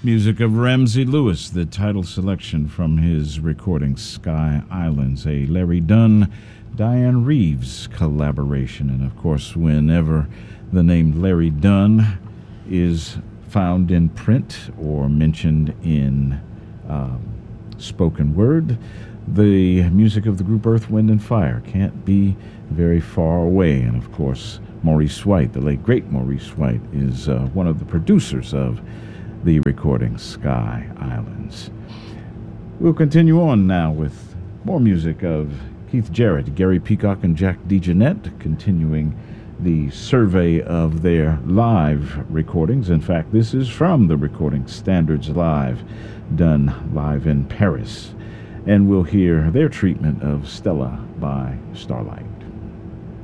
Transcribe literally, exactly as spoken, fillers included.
Music of Ramsey Lewis, the title selection from his recording Sky Islands, a Larry Dunn, Diane Reeves collaboration. And of course, whenever the name Larry Dunn is found in print or mentioned in um, spoken word, the music of the group Earth, Wind and Fire can't be very far away. And of course, Maurice White, the late great Maurice White, is uh, one of the producers of the recording Sky Islands. We'll continue on now with more music of Keith Jarrett, Gary Peacock, and Jack DeJohnette, continuing the survey of their live recordings. In fact, this is from the Recording Standards Live, done live in Paris. And we'll hear their treatment of Stella by Starlight.